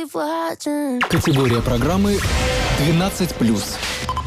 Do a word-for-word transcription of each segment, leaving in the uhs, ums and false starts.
Категория программы двенадцать плюс.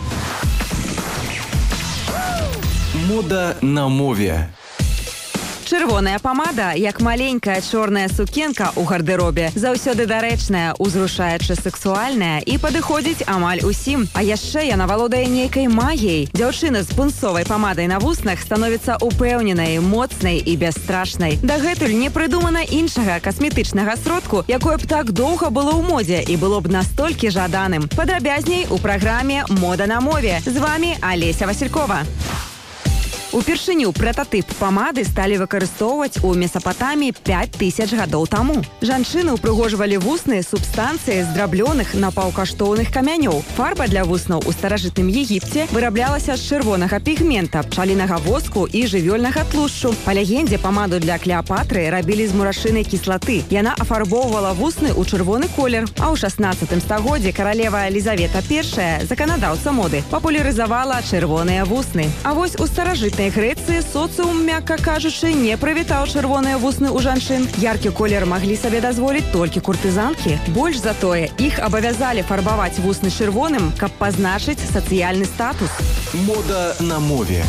Мода на мове. Чырвоная памада, як маленькая чорная сукенка ў гардеробе, заўсёды дарэчная, узрушаюча сексуальная і падыходзіць амаль усім. А яшчэ яна валодае нейкай магіяй. Дзяўчына з пунцовай памадай на вуснах становіцца упэўненай, моцнай і бясстрашнай. Дагэтуль не прыдумана іншага касметычнага сродку, якое б так доўга было ў модзе і было б настолькі жаданым. Падрабязней у праграме «Мода на мове». З вами Алеся Василькова. Упершыню прататып памады сталі выкарыстоўваць у Месапатаміі пяць тысяч гадоў таму. Жанчыны ўпрыгожвалі вусны субстанцыі з драблёных напаўкаштоўных камянёў. Фарба для вуснаў у старажытным Егіпце выраблялася з чырвонага пігмента, пчалінага воску і жывёльнага тлушчу. Па легендзе, памаду для Клеапатры рабілі з мурашынай кіслаты. Яна афарбоўвала вусны ў чырвоны колер. А ў шаснаццатым стагоддзі каралева Елізавета першая, заканадаўца моды, папулярызавала чырвоныя вусны. А вось у старажытнай Грэцыі соцыум, мякка кажучы, не прывітаў чырвоныя вусны ў жанчын. Яркі колер маглі сабе дазволіць толькі куртызанкі. Больш за тое, іх абавязалі фарбаваць вусны чырвоным, каб пазначыць сацыяльны статус. Мода на мове.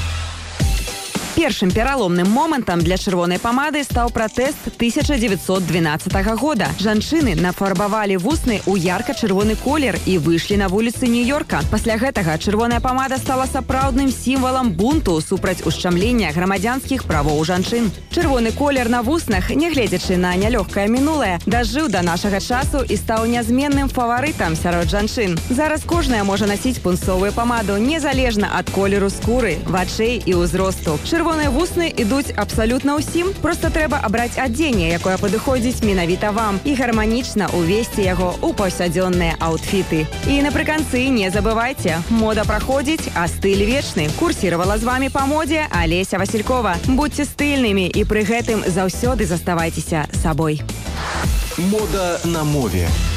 Першым пераломным момантам для чырвонай памады стаў пратэст тысяча дзевяцьсот двенаццатага года. Жанчыны нафарбавалі вусны ў ярка-чырвоны колер і выйшлі на вуліцы Нью-Йорка. Пасля гэтага чырвоная памада стала сапраўдным сімвалам бунту супраць ушчамлення грамадзянскіх правоў жанчын. Чырвоны колер на вуснах, нягледзячы на нялёгкае мінулае, дажыў да нашага часу і стаў нязменным фаварытам сярод жанчын. Зараз кожная можа насіць пунцовую памаду незалежна ад колеру скуры, вачэй і ўзросту. Чырвоныя вусны ідуць абсалютна ўсім, проста трэба абраць адзенне, якое падыходзіць менавіта вам, і гарманічна увесці яго ў паўсядзённыя аўтфіты. І напрыканцы не забывайце, мода праходзіць, а стыль вечны. Курсіравала з вами па модзе Алеся Василькова. Будьце стыльнымі і пры гэтым заўсёды заставайцеся сабой. Мода на мове.